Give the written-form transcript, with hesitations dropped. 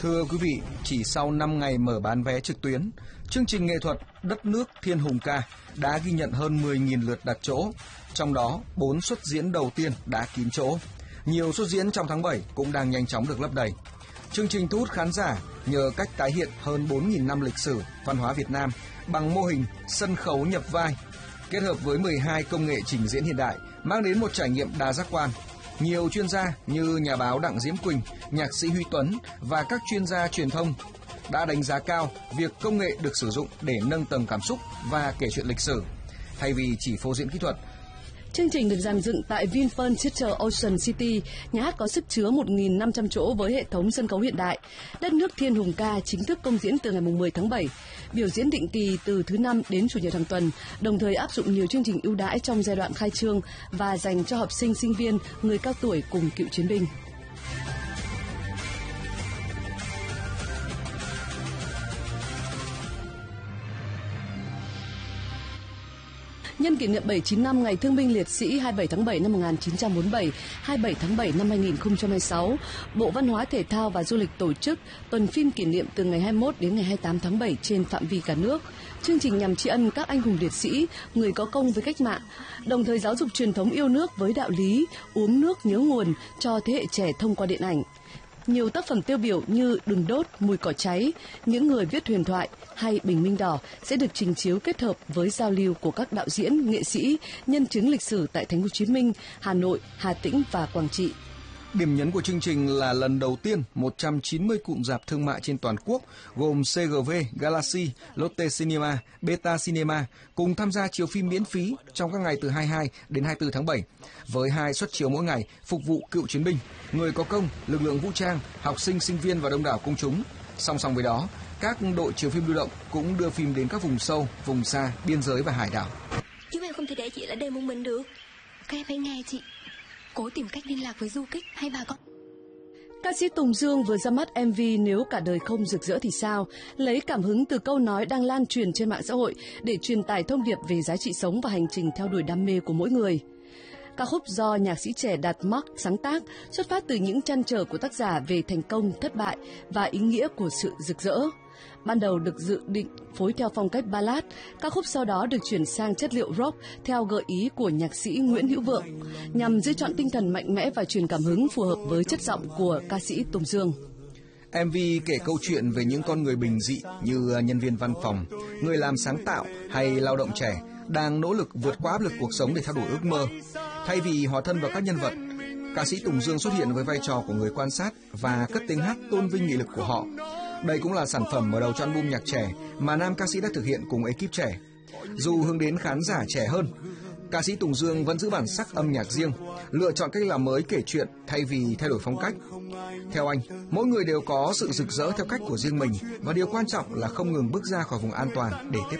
Thưa quý vị, chỉ sau 5 ngày mở bán vé trực tuyến, chương trình nghệ thuật Đất nước Thiên Hùng Ca đã ghi nhận hơn 10.000 lượt đặt chỗ, trong đó 4 suất diễn đầu tiên đã kín chỗ. Nhiều suất diễn trong tháng 7 cũng đang nhanh chóng được lấp đầy. Chương trình thu hút khán giả nhờ cách tái hiện hơn 4.000 năm lịch sử văn hóa Việt Nam bằng mô hình sân khấu nhập vai, kết hợp với 12 công nghệ trình diễn hiện đại, mang đến một trải nghiệm đa giác quan. Nhiều chuyên gia như nhà báo Đặng Diễm Quỳnh, nhạc sĩ Huy Tuấn và các chuyên gia truyền thông đã đánh giá cao việc công nghệ được sử dụng để nâng tầm cảm xúc và kể chuyện lịch sử, thay vì chỉ phô diễn kỹ thuật. Chương trình được dàn dựng tại Vinpearl Theatre Ocean City, nhà hát có sức chứa 1.500 chỗ với hệ thống sân khấu hiện đại. Đất nước Thiên Hùng Ca chính thức công diễn từ ngày 10 tháng 7, biểu diễn định kỳ từ thứ Năm đến Chủ nhật hàng tuần, đồng thời áp dụng nhiều chương trình ưu đãi trong giai đoạn khai trương và dành cho học sinh, sinh viên, người cao tuổi cùng cựu chiến binh. Nhân kỷ niệm 79 năm Ngày Thương binh Liệt sĩ 27 tháng 7 năm 1947, 27 tháng 7 năm 2026, Bộ Văn hóa Thể thao và Du lịch tổ chức tuần phim kỷ niệm từ ngày 21 đến ngày 28 tháng 7 trên phạm vi cả nước. Chương trình nhằm tri ân các anh hùng liệt sĩ, người có công với cách mạng, đồng thời giáo dục truyền thống yêu nước với đạo lý uống nước nhớ nguồn cho thế hệ trẻ thông qua điện ảnh. Nhiều tác phẩm tiêu biểu như Đừng đốt, Mùi cỏ cháy, Những người viết huyền thoại hay Bình minh đỏ sẽ được trình chiếu kết hợp với giao lưu của các đạo diễn, nghệ sĩ, nhân chứng lịch sử tại Thành phố Hồ Chí Minh, Hà Nội, Hà Tĩnh và Quảng Trị. Điểm nhấn của chương trình là lần đầu tiên 190 cụm rạp thương mại trên toàn quốc gồm CGV, Galaxy, Lotte Cinema, Beta Cinema cùng tham gia chiếu phim miễn phí trong các ngày từ 22 đến 24 tháng 7 với 2 suất chiếu mỗi ngày phục vụ cựu chiến binh, người có công, lực lượng vũ trang, học sinh, sinh viên và đông đảo công chúng. Song song với đó, các đội chiếu phim lưu động cũng đưa phim đến các vùng sâu, vùng xa, biên giới và hải đảo. Chúng em không thể để chị lại đây một mình được. Các em hãy nghe chị. Cố tìm cách liên lạc với du kích hay bà con. Ca sĩ Tùng Dương vừa ra mắt MV Nếu cả đời không rực rỡ thì sao, lấy cảm hứng từ câu nói đang lan truyền trên mạng xã hội để truyền tải thông điệp về giá trị sống và hành trình theo đuổi đam mê của mỗi người. Ca khúc do nhạc sĩ trẻ Đạt Mark sáng tác, xuất phát từ những trăn trở của tác giả về thành công, thất bại và ý nghĩa của sự rực rỡ. Ban đầu được dự định phối theo phong cách ballad, ca khúc sau đó được chuyển sang chất liệu rock theo gợi ý của nhạc sĩ Nguyễn Hữu Vượng, nhằm giữ trọn tinh thần mạnh mẽ và truyền cảm hứng phù hợp với chất giọng của ca sĩ Tùng Dương. MV kể câu chuyện về những con người bình dị như nhân viên văn phòng, người làm sáng tạo hay lao động trẻ đang nỗ lực vượt qua áp lực cuộc sống để theo đuổi ước mơ. Thay vì hóa thân vào các nhân vật, ca sĩ Tùng Dương xuất hiện với vai trò của người quan sát và cất tiếng hát tôn vinh nghị lực của họ. Đây cũng là sản phẩm mở đầu cho album nhạc trẻ mà nam ca sĩ đã thực hiện cùng ekip trẻ. Dù hướng đến khán giả trẻ hơn, ca sĩ Tùng Dương vẫn giữ bản sắc âm nhạc riêng, lựa chọn cách làm mới kể chuyện thay vì thay đổi phong cách. Theo anh, mỗi người đều có sự rực rỡ theo cách của riêng mình và điều quan trọng là không ngừng bước ra khỏi vùng an toàn để tiếp